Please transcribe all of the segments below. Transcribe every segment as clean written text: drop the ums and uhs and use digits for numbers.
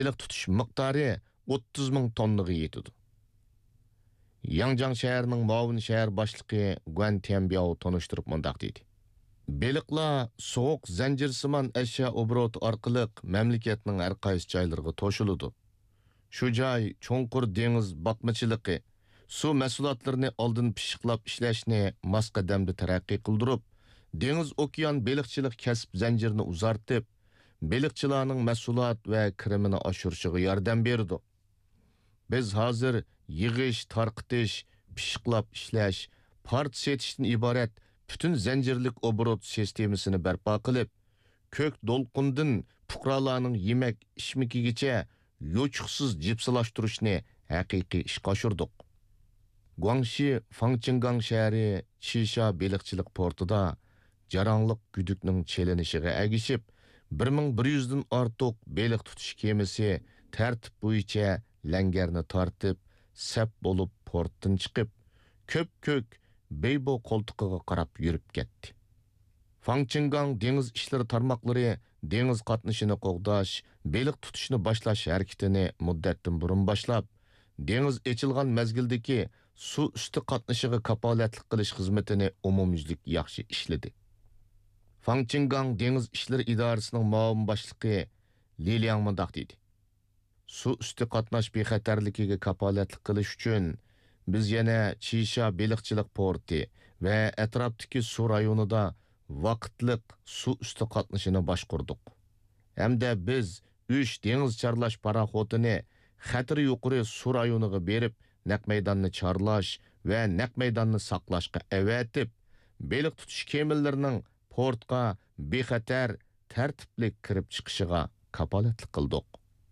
balık tutuş miqdari 30 ming tonnaga yetidi. Yangjang şəhərinin muavin şəhər başlığı Guan Tianbiao tonuşturub mundaq deydi. Balıqlar soğuq zanjirsimon əşya obroti orqali mamlakatning har qaysi joylariga to'shiladi. Shu joy cho'nqur dengiz boqmachilig'i, suv mahsulotlarini oldin pishiqlab ishlashni mos qadamda taraqqiy qildirib, dengiz okean balıqchilik kasb zanjirini uzartib, balıqchilarning mahsulot va kirimini oshirishiga yordam berdi. Biz hozir yig'ish, tarqitish, pishiqlab ishlash, part setishdan iborat bütün zanjirlik obrot sistemasini barpo qilib, ko'k dolqindan fuqarolarning yemak ishmikigacha yo'chiqsiz jipsilashtirishni haqiqiy ishga oshirdik. Guangxi Fangchengang shahri Chisha baliqchilik portida jarangliq güdükning chelinishiga agishib, 1100 dan ortiq baliq tutish kemasi tartib bo'yicha langarni tortib, sap bo'lib portdan chiqib, ko'p Beybo qo'ltiqiga qarab yurib ketdi. Fangchengang dengiz ishlari tarmoqlari dengiz qatnashini qo'g'dash, baliq tutishni boshlash harakatini muddatdan burun boshlab, dengiz ochilgan mezgildagi suv usti qatnashiga kapolatlik qilish xizmatini umumyuzlik yaxshi ishladi. Fangchengang dengiz ishlari idorasining muavin boshlig'i Li Liang mundaq dedi. Suv usti qatnash bexatarligiga kapolatlik qilish uchun biz yana Chisha baliqchilik porti va atrofdagi suv rayonida vaqtliq suv usti qatnashini boshqurdik. Hamda biz 3 dengiz charlash paraxotini xatiri yuqori suv rayoniga berib, naq maydonni charlash va naq maydonni saqlashga avatib, baliq tutish kemallarining portga bexatar, tartibli kirib chiqishiga kapolatlik qildik.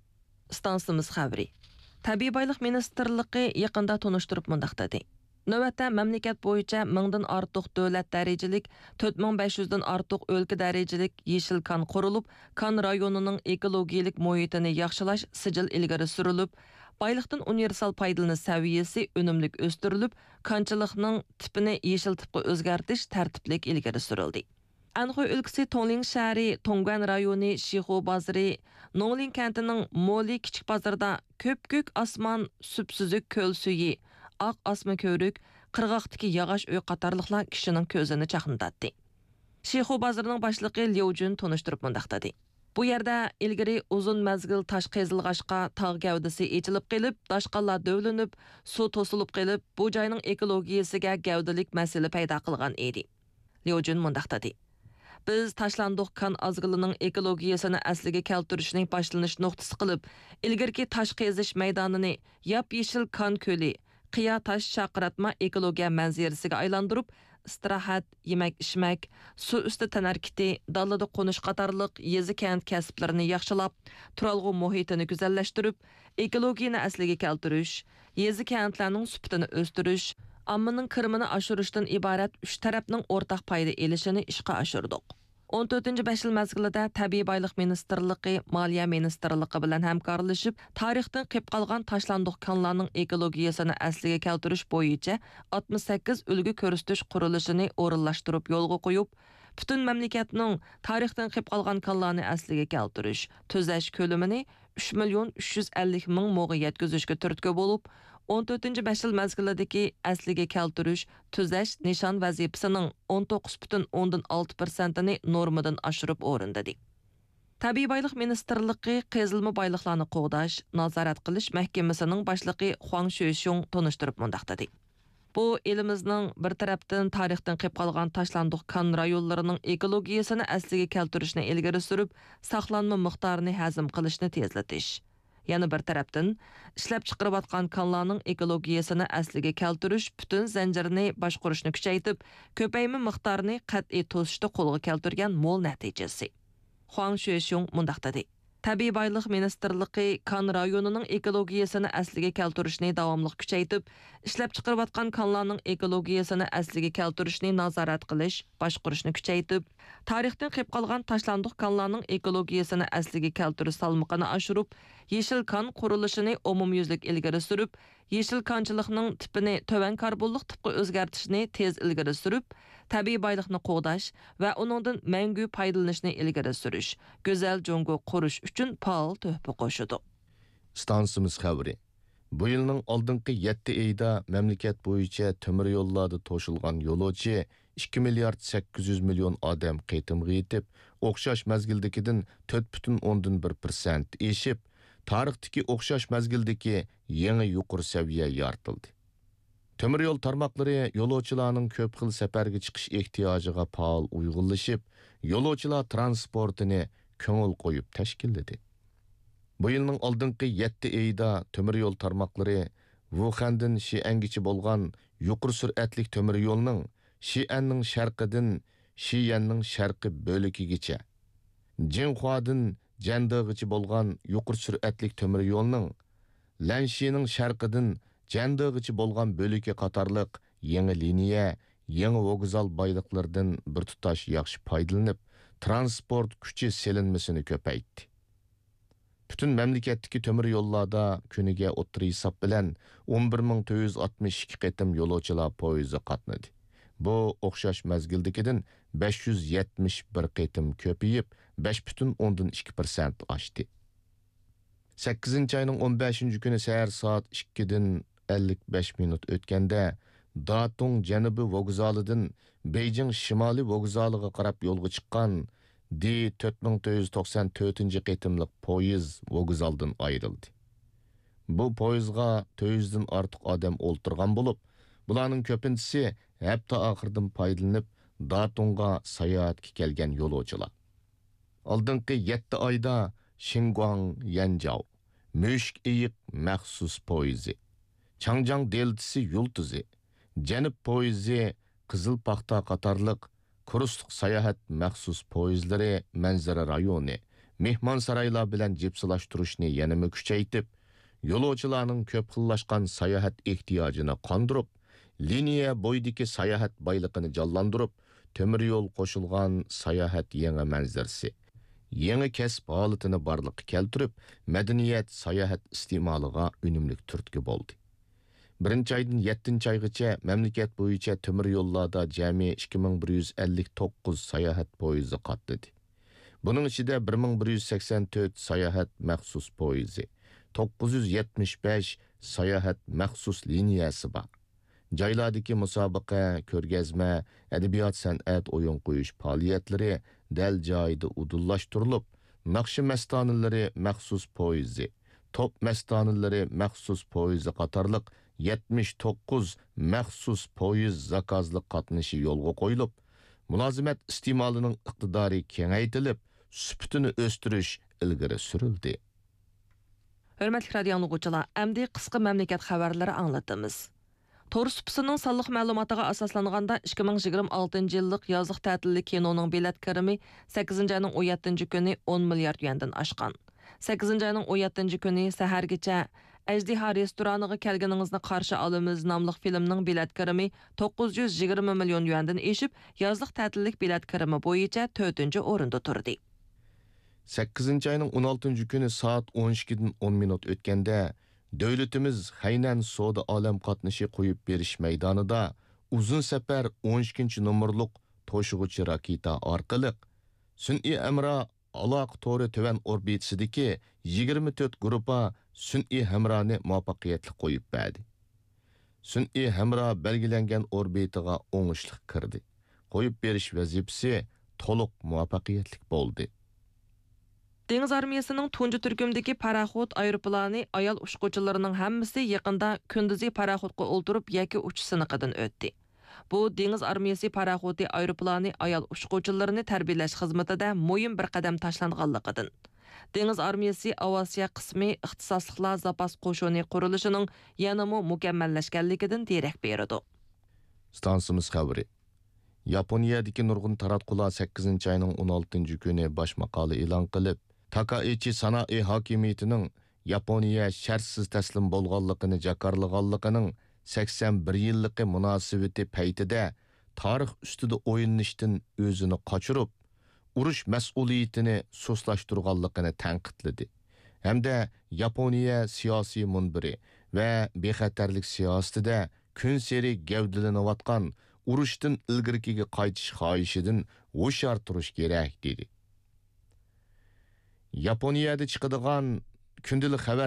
Stansimiz xabari. Tabiiy boyliq ministerligi yaqinda tonuşturib mundaq dedi. Növətdə məmləkət boyunca 1000-dan artıq dövlət dərəcəlik, 4500-dan artıq ölkə dərəcəlik yeşil kan qurulub, kan rayonunun ekologiyalik muhitini yaxşılaş sicil ilgari sürülüb, baylıqdan universal paydalanish səviyyəsi önümlük östürülüb, kançılıqның tipini yeşil tipqə özgərtiş tərtiblik ilgari sürüldü. Anhui ülkəsi Tongling şəhəri, Tongguan rayonu, Şixu bazarı, Nongling kentinin Moli kiçik bazarda köp-kök asman, süpsüzük köl suyu, aq asma körük, qırğaqdaki yağaş öy qatarlıqlar kişinin közünü çaxındatdı. Şixu bazarının başlığı Liu Jun tonuşturub mundaq dedi. Bu yerdə ilgiri uzun məzgil taş qezilğaşqa tağ gəvdisi içilib qilib, daşqallar dövlünüb, su tosulub qilib, bu joyning ekologiyasiga gəvdilik məsələ payda qılğan edi. Liu Jun mundaq dedi. Biz taşlandıq kan azgılının ekologiyasını əsliga keltirishning boshlanish nuqtasi qilib, ilgirki taş qezish maydonini yap-yeşil kan köli, qiya taş chaqiratma ekologiya manzarasiga aylantirib, istirahat, yemək-içmək, su üstü tənərkiti, dalada qo'nish qatarlıq yezi kent kasblarini yaxshilab, turalg'u muhitini güzəlləşdirib, ekologiyani əsliga keltirish, yezi kentlarning sifatini o'stirish, ammaning kirimini oshirishdan iborat 3 tarafning o'rtaq payda elishini ishga oshirdik. 14-5 yil mezgilida Tabiiy boyliq ministerligi, Moliya ministerligi bilan hamkorlashib, tarixdan qolib qolgan tashlandiq konlarning ekologiyasini asliga keltirish bo'yicha 68 ulgu ko'rsatish qurilishini o'rinlashtirib yo'lga qo'yib, butun mamlakatning tarixdan qolib qolgan konlarni asliga keltirish, tuzash ko'lamini 3.350.000 mo'ga yetkazishga turtki bo'lib, 14-5 yil mezgilidagi asliga keltirish, tuzash nishon vazifasining 19.6%ni normadan oshirib o'rindadi. Tabiiy boyliq ministerligi qezilma boyliqlarni qo'g'dash, nazorat qilish mahkamasining boshlig'i Huang Shuishung tonishtirib mundaq dedi. Bu elimizning bir tarafdan tarixdan qolib qolgan tashlandiq kan rayonlarining ekologiyasini asliga keltirishni ilgari surib, saqlanma miqdorini hazm qilishni tezlatish. Yana bir tarafdan ishlab chiqarayotgan kanlarning ekologiyasini asliga keltirish, butun zanjirni boshqarishni kuchaytirib, ko'payma miqdorini qat'iy to'sishda qo'lga keltirgan mo'l natijasi. Huang Shuishung mundaq dedi. Tabiiy boyliq ministerligi kan rayonining ekologiyasini asliga keltirishni davomli kuchaytirib, ishlab chiqarayotgan kanlarning ekologiyasini asliga keltirishni nazorat qilish, boshqarishni kuchaytirib, tarixdan qolib qolgan tashlandiq kanlarning ekologiyasini asliga keltirish salmoqini oshirib, yeşil kan qurilishini umumyuzlik ilgari surib, yeşil kanchilikning tipini tovan karbonlik tipga o'zgartirishni tez ilgari surib, tabiiy boyliqni qo'g'dash va uningdan mangu foydalanishni ilgari surish, go'zal jongo qurish uchun faol tuhfa qo'shdi. Stansimiz xəbəri. Bu yılның aldınqı 7 ayda məmləkət boyunca tömür yollarda toşulğan yolcu 2 milyard 800 milyon adam qeytimgə yetib, oxşaş məzgildikidin 4,1% eşib, tarixdiki oxşaş məzgildiki yeni yuqur səviyyə yaratıldı. Tömür yol tarmaqları yolcularının köp xil səfərgə çıxış ehtiyacıga faal uyğunlaşıb, yolcular transportini köngül qoyub təşkilledi. Bu yılның aldınqı 7 ayda tömür yol tarmaqları Wuhan'dan Xi'angacha bo'lgan yuqur sür'atlik tömür yolning Xi'anning sharqidan Xi'anning sharqi bo'ligigacha, Jinhuadan Jandagacha bo'lgan yuqur sür'atlik tömür yolning Lanshining sharqidan Jandagacha bo'lgan bo'ligi qatorliq yangi liniya, yangi vokzal boyliqlaridan bir tutash yaxshi foydalanib, transport kuchi selinmasini ko'paytdi. Bütün memleketteki tömür yollarda künüge otur hesap bilen 11.462 qetim yolcular poyizı qatnadı. Bu oxşaş mezgildikidin 571 qetim köpeyip 5,2% aştı. 8. ayının 15. günü səhər saat 2'den 55 minut ötkende Datong Janubi vokzalıdın Beijing Şimali vokzalıga qarab yolga çıqqan D-4494 qetimlik poyiz vokzaldan ayrıldı. Bu poyizga 400'den artıq adam olturgan bulup, bularning köpüntisi hafta ahırdan paydalanıp Datongga sayohatga kelgan yolcular. Aldınqı 7 ayda Xinguang Yanzhou, Müşk Eyiq məxsus poyizi, Changjiang deltisi yultuzi, Janub poyizi, Qızıl Paxta qatarlıq Kurusluq sayahat məxsus poyizləri Mənzərə rayonu, mehman saraylar bilan cipsilashtirishni yanımı küçəytib, yolcularning köp xillaşqan sayahat ehtiyacını qandırıb, liniya boydiki sayahat baylıqını canlandırıb, tömür yol qoşulğan sayahat yangi mənzərsi, yangi kəsb halatını barliqqa keltirib, madaniyat sayahat istimalıga ünümlük türtki boldu. 1. aydan 7. aygacha memleket boyunca tömür yollarda jami 2159 sayahat poyizi qatnadı. Bunun içinde 1184 sayahat məxsus poyizi, 975 sayahat məxsus liniyası var. Joylardagi musobaqa, ko'rgazma, adabiyot san'at o'yin qo'yish faoliyatlari dal joyida udullashtirilib, naqshi mastanilari maxsus poyizi, top mastanilari maxsus poyizi qatorliq 79 maxsus poyiz zakazliq qatnashi yo'lga qo'yilib, mulozimat iste'molining iqtidori kengaytirilib, sifatini o'stirish ilgari surildi. Hörmətli radio dinləyicilər, əmdi qısqa məmləkət xəbərləri anlatdığımız. Tor supısının sallıq məlumatıga asaslanganda 2026 yıllıq yazlıq tətilli kinoның bilet kirimi 8. ayının 17. günü 10 milyard yuandan aşqan. 8. ayının 17. günü səhərgəcə Əjdiha restoranıga kelganingizdə qarşı alımız namlıq filmning bilet kirimi 920 milyon yuandan eşib, yazlıq tətillik bilet kirimi boyunca 4. orunda turdi. 8. ayının 16. günü saat 12'den 10 minut ötkende devletimiz Haynan Soda Alem qatnaşı qoyup beriş meydanıda uzun sefer 12. numurluq toşuğucu raketa arqılıq sün'i əmra aloq to'ri töven orbitisidagi 24 gruppa sün'i hamrani muvaffaqiyatli qo'yib berdi. Sün'i hamra belgilangan orbitiga o'ngishli kirdi. Qo'yib berish vazifasi to'liq muvaffaqiyatli bo'ldi. Deniz armiyasının tuncu türkümdeki paraxot aeroplani ayal uçquchilarının hammasi yaqında kunduzi paraxotga o'ltirib yoki uchish siniqidan o'tdi. Bu Deniz armiyasi paraxoti aeroplani ayal uçquchilarini tarbiyalash xizmatida muhim bir qadam tashlanganligidan. Deniz armiyasi Avasiya qismi ixtisosliklar zapas qo'shuni qurilishining yanama mukammallashganligidan derak berdi. Stansimiz xabari. Yaponiyadagi nurg'un taratqular 8. ayning 16. kuni bosh maqola e'lon qilib, Takaichi Sanai hokimiyatining Yaponiya shartsiz taslim bo'lganligini jakarlaganligining 81 yillik munosabati paytida tarix ustida o'yinishdan o'zini qochirib, urush mas'uliyatini so'slashtirganligini tanqidladi. Hamda Yaponiya siyosiy munbiri va bexatarlik siyosatida kun seri gavdalanayotgan urushdan ilgariga qaytish xohishidan hushyor turish kerak dedi. Yaponiyada chiqadigan kundalik xabar